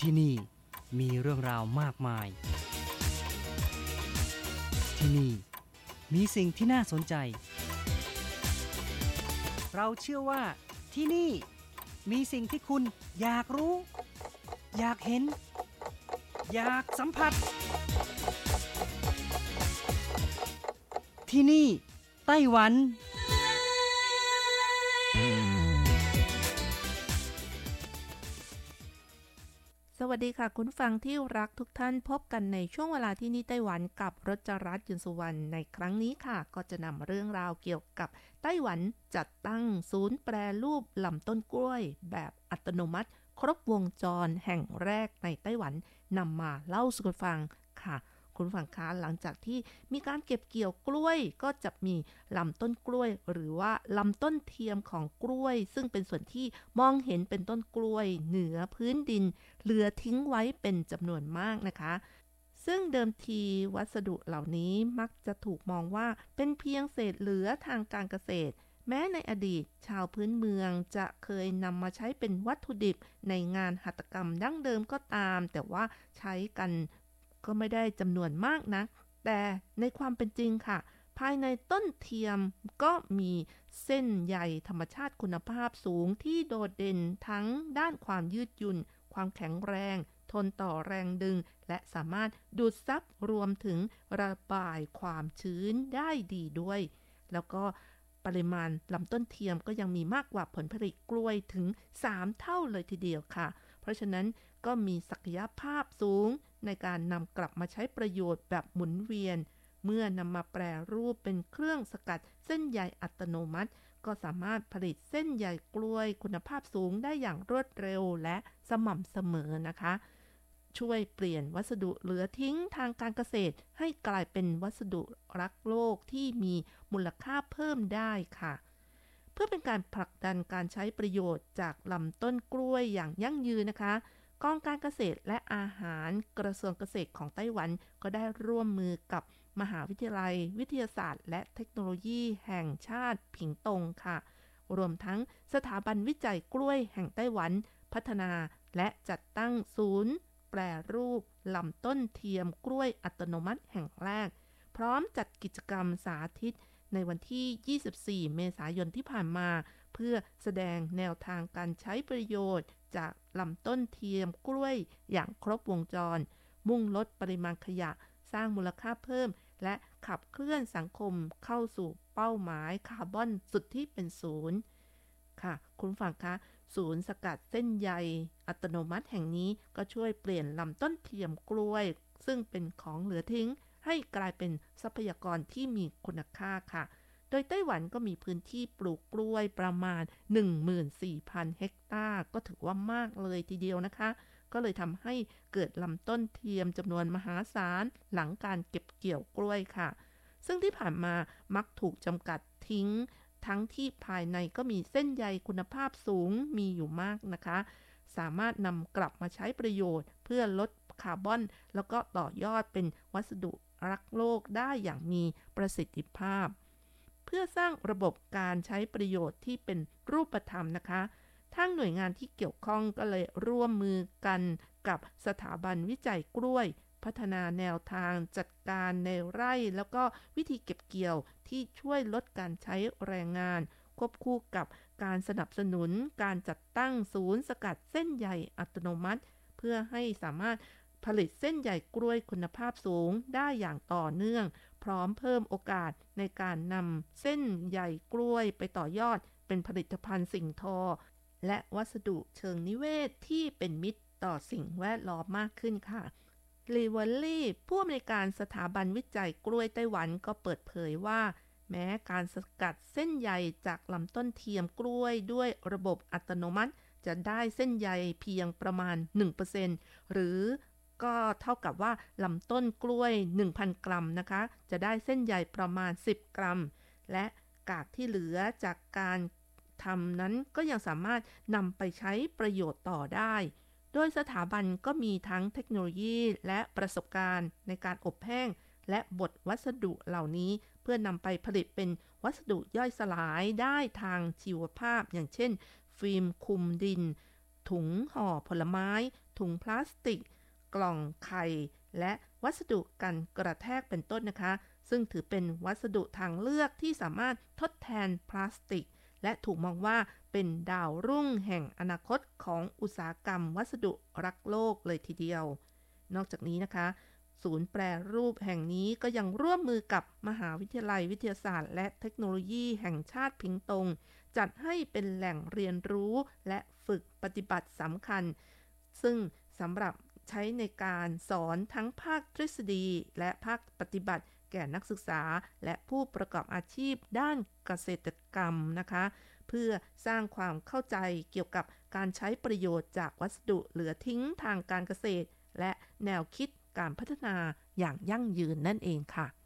ที่นี่มีเรื่องราวมากมายที่นี่มีสิ่งที่น่าสนใจเราเชื่อว่าที่นี่มีสิ่งที่คุณอยากรู้อยากเห็นอยากสัมผัสที่นี่ไต้หวันสวัสดีค่ะคุณฟังที่รักทุกท่านพบกันในช่วงเวลาที่นี่ไต้หวันกับรจรัส ยืนสุวรรณในครั้งนี้ค่ะก็จะนำเรื่องราวเกี่ยวกับไต้หวันจัดตั้งศูนย์แปรรูปลำต้นกล้วยแบบอัตโนมัติครบวงจรแห่งแรกในไต้หวันนำมาเล่าสู่กันฟังค่ะคุณฟังคะหลังจากที่มีการเก็บเกี่ยวกล้วยก็จะมีลำต้นกล้วยหรือว่าลำต้นเทียมของกล้วยซึ่งเป็นส่วนที่มองเห็นเป็นต้นกล้วยเหนือพื้นดินเหลือทิ้งไว้เป็นจำนวนมากนะคะซึ่งเดิมทีวัสดุเหล่านี้มักจะถูกมองว่าเป็นเพียงเศษเหลือทางการเกษตรแม้ในอดีตชาวพื้นเมืองจะเคยนำมาใช้เป็นวัตถุดิบในงานหัตถกรรมดั้งเดิมก็ตามแต่ว่าใช้กันก็ไม่ได้จำนวนมากนักแต่ในความเป็นจริงค่ะภายในต้นเทียมก็มีเส้นใยธรรมชาติคุณภาพสูงที่โดดเด่นทั้งด้านความยืดหยุ่นความแข็งแรงทนต่อแรงดึงและสามารถดูดซับรวมถึงระบายความชื้นได้ดีด้วยแล้วก็ปริมาณลำต้นเทียมก็ยังมีมากกว่าผลผลิตกล้วยถึง3เท่าเลยทีเดียวค่ะเพราะฉะนั้นก็มีศักยภาพสูงในการนำกลับมาใช้ประโยชน์แบบหมุนเวียนเมื่อนำมาแปรรูปเป็นเครื่องสกัดเส้นใยอัตโนมัติก็สามารถผลิตเส้นใยกล้วยคุณภาพสูงได้อย่างรวดเร็วและสม่ำเสมอนะคะช่วยเปลี่ยนวัสดุเหลือทิ้งทางการเกษตรให้กลายเป็นวัสดุรักโลกที่มีมูลค่าเพิ่มได้ค่ะเพื่อเป็นการผลักดันการใช้ประโยชน์จากลำต้นกล้วยอย่างยั่งยืนนะคะกองการเกษตรและอาหารกระทรวงเกษตรของไต้หวันก็ได้ร่วมมือกับมหาวิทยาลัยวิทยาศาสตร์และเทคโนโลยีแห่งชาติผิงตงค่ะรวมทั้งสถาบันวิจัยกล้วยแห่งไต้หวันพัฒนาและจัดตั้งศูนย์แปรรูปลำต้นเทียมกล้วยอัตโนมัติแห่งแรกพร้อมจัดกิจกรรมสาธิตในวันที่24เมษายนที่ผ่านมาเพื่อแสดงแนวทางการใช้ประโยชน์จากลำต้นเทียมกล้วยอย่างครบวงจรมุ่งลดปริมาณขยะสร้างมูลค่าเพิ่มและขับเคลื่อนสังคมเข้าสู่เป้าหมายคาร์บอนสุทธิเป็นศูนย์ค่ะคุณฟังคะศูนย์สกัดเส้นใยอัตโนมัติแห่งนี้ก็ช่วยเปลี่ยนลำต้นเทียมกล้วยซึ่งเป็นของเหลือทิ้งให้กลายเป็นทรัพยากรที่มีคุณค่าค่ะโดยไต้หวันก็มีพื้นที่ปลูกกล้วยประมาณ 14,000 เฮกตาร์ก็ถือว่ามากเลยทีเดียวนะคะก็เลยทำให้เกิดลำต้นเทียมจำนวนมหาศาลหลังการเก็บเกี่ยวกล้วยค่ะซึ่งที่ผ่านมามักถูกจำกัดทิ้งทั้งที่ภายในก็มีเส้นใยคุณภาพสูงมีอยู่มากนะคะสามารถนำกลับมาใช้ประโยชน์เพื่อลดคาร์บอนแล้วก็ต่อยอดเป็นวัสดุรักโลกได้อย่างมีประสิทธิภาพเพื่อสร้างระบบการใช้ประโยชน์ที่เป็นรูปธรรมนะคะทางหน่วยงานที่เกี่ยวข้องก็เลยร่วมมือกันกับสถาบันวิจัยกล้วยพัฒนาแนวทางจัดการในไร่แล้วก็วิธีเก็บเกี่ยวที่ช่วยลดการใช้แรงงานควบคู่กับการสนับสนุนการจัดตั้งศูนย์สกัดเส้นใยอัตโนมัติเพื่อให้สามารถผลิตเส้นใยกล้วยคุณภาพสูงได้อย่างต่อเนื่องพร้อมเพิ่มโอกาสในการนำเส้นใยกล้วยไปต่อยอดเป็นผลิตภัณฑ์สิ่งทอและวัสดุเชิงนิเวศที่เป็นมิตรต่อสิ่งแวดล้อมมากขึ้นค่ะลีวอลลี่ผู้อำนวยการสถาบันวิจัยกล้วยไต้หวันก็เปิดเผยว่าแม้การสกัดเส้นใยจากลำต้นเทียมกล้วยด้วยระบบอัตโนมัติจะได้เส้นใยเพียงประมาณ 1% หรือก็เท่ากับว่าลำต้นกล้วย 1,000 กรัมนะคะจะได้เส้นใยประมาณ10 กรัมและกากที่เหลือจากการทำนั้นก็ยังสามารถนำไปใช้ประโยชน์ต่อได้โดยสถาบันก็มีทั้งเทคโนโลยีและประสบการณ์ในการอบแห้งและบดวัสดุเหล่านี้เพื่อนำไปผลิตเป็นวัสดุย่อยสลายได้ทางชีวภาพอย่างเช่นฟิล์มคลุมดินถุงห่อผลไม้ถุงพลาสติกกล่องไข่และวัสดุกันกระแทกเป็นต้นนะคะซึ่งถือเป็นวัสดุทางเลือกที่สามารถทดแทนพลาสติกและถูกมองว่าเป็นดาวรุ่งแห่งอนาคตของอุตสาหกรรมวัสดุรักโลกเลยทีเดียวนอกจากนี้นะคะศูนย์แปรรูปแห่งนี้ก็ยังร่วมมือกับมหาวิทยาลัยวิทยาศาสตร์และเทคโนโลยีแห่งชาติพิงตงจัดให้เป็นแหล่งเรียนรู้และฝึกปฏิบัติสำคัญซึ่งสำหรับใช้ในการสอนทั้งภาคทฤษฎีและภาคปฏิบัติแก่นักศึกษาและผู้ประกอบอาชีพด้านเกษตรกรรมนะคะเพื่อสร้างความเข้าใจเกี่ยวกับการใช้ประโยชน์จากวัสดุเหลือทิ้งทางการเกษตรและแนวคิดการพัฒนาอย่างยั่งยืนนั่นเองค่ะ